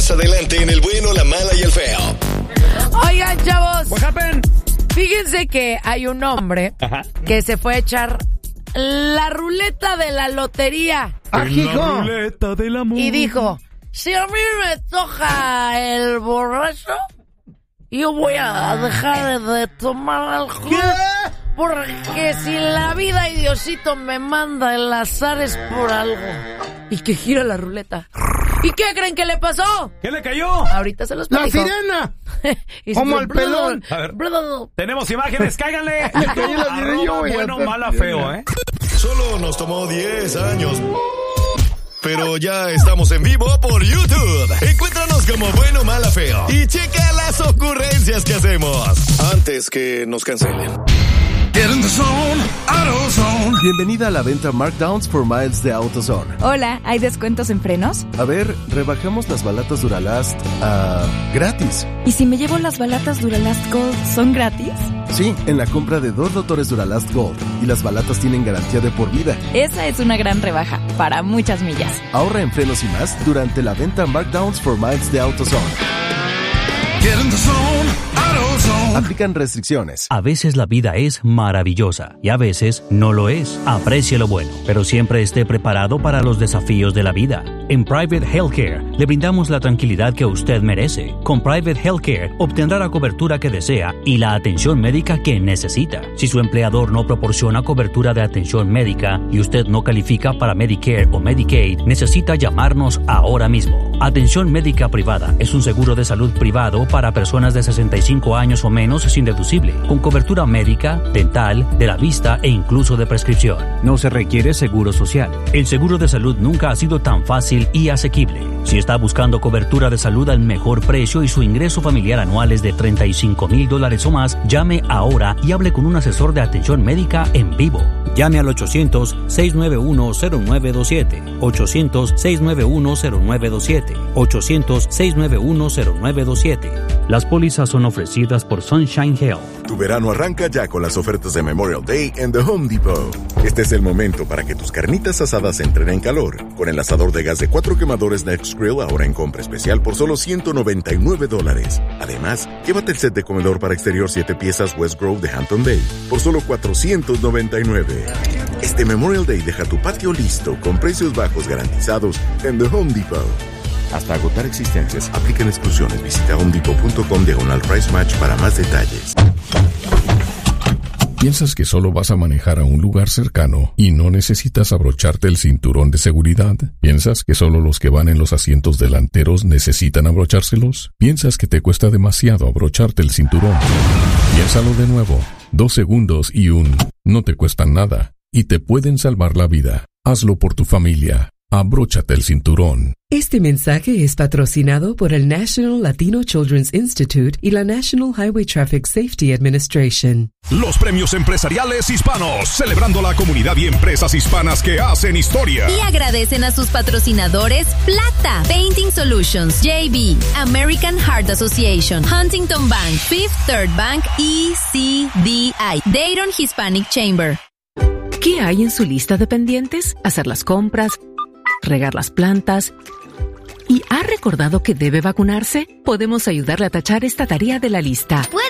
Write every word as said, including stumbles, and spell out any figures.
más adelante en El Bueno, la Mala y el Feo. Oigan, chavos. What happened? Fíjense que hay un hombre Ajá. que se fue a echar la ruleta de la lotería. En la ruleta del amor. Y dijo, si a mí me toca el borracho, yo voy a dejar de tomar alcohol. Porque si la vida y Diosito me manda el azar es por algo. Y que gira la ruleta. ¿Y qué creen que le pasó? ¿Qué le cayó? Ahorita se los ¡La platico. sirena! Y Como se- el pelón. A ver. Brother. Tenemos imágenes, cáiganle. cayó la sirena, yo Arroba voy a bueno, hacer mala, sirena. feo, ¿eh? Solo nos tomó diez años. Pero ya estamos en vivo por YouTube. Encuéntranos como Bueno, Mala, Feo. Y checa las ocurrencias que hacemos antes que nos cancelen. Get in the zone, AutoZone. Bienvenida a la venta Markdowns for Miles de AutoZone. Hola, ¿hay descuentos en frenos? A ver, rebajamos las balatas Duralast a gratis. ¿Y si me llevo las balatas Duralast Gold, son gratis? Sí, en la compra de dos rotores Duralast Gold. Y las balatas tienen garantía de por vida. Esa es una gran rebaja, para muchas millas. Ahorra en frenos y más durante la venta Markdowns for Miles de AutoZone. Get in the zone, AutoZone. Aplican restricciones. A veces la vida es maravillosa y a veces no lo es. Aprecie lo bueno, pero siempre esté preparado para los desafíos de la vida. En Private Healthcare le brindamos la tranquilidad que usted merece. Con Private Healthcare obtendrá la cobertura que desea y la atención médica que necesita. Si su empleador no proporciona cobertura de atención médica y usted no califica para Medicare o Medicaid, necesita llamarnos ahora mismo. Atención médica privada es un seguro de salud privado para personas de sesenta y cinco años o menos sin deducible, con cobertura médica, dental, de la vista e incluso de prescripción. No se requiere seguro social. El seguro de salud nunca ha sido tan fácil y asequible. Si está buscando cobertura de salud al mejor precio y su ingreso familiar anual es de treinta y cinco mil dólares o más, llame ahora y hable con un asesor de atención médica en vivo. Llame al ochocientos, seis nueve uno, cero nueve dos siete, ochocientos, seis nueve uno, cero nueve dos siete, ochocientos, seis nueve uno, cero nueve dos siete. Las pólizas son ofrecidas por Sunshine Health. Tu verano arranca ya con las ofertas de Memorial Day en The Home Depot. Este es el momento para que tus carnitas asadas entren en calor. Con el asador de gas de cuatro quemadores Next Grill ahora en compra especial por solo ciento noventa y nueve dólares. Además, llévate el set de comedor para exterior siete piezas West Grove de Hampton Bay por solo cuatrocientos noventa y nueve. Este Memorial Day deja tu patio listo con precios bajos garantizados en The Home Depot. Hasta agotar existencias, aplican exclusiones. Visita homedepot punto com diagonal price match para más detalles. ¿Piensas que solo vas a manejar a un lugar cercano y no necesitas abrocharte el cinturón de seguridad? ¿Piensas que solo los que van en los asientos delanteros necesitan abrochárselos? ¿Piensas que te cuesta demasiado abrocharte el cinturón? Piénsalo de nuevo. Dos segundos y un no te cuestan nada y te pueden salvar la vida. Hazlo por tu familia. Abróchate el cinturón. Este mensaje es patrocinado por el National Latino Children's Institute y la National Highway Traffic Safety Administration. Los premios empresariales hispanos, celebrando la comunidad y empresas hispanas que hacen historia. Y agradecen a sus patrocinadores Plata, Painting Solutions, J B, American Heart Association, Huntington Bank, Fifth Third Bank y C D I, Dayton Hispanic Chamber. ¿Qué hay en su lista de pendientes? Hacer las compras, regar las plantas. ¿Y ha recordado que debe vacunarse? Podemos ayudarle a tachar esta tarea de la lista. Puede